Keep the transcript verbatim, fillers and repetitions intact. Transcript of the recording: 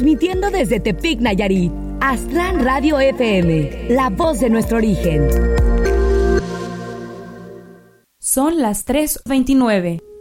transmitiendo desde Tepic, Nayarit. Aztlán Radio F M, la voz de nuestro origen. Son las tres veintinueve.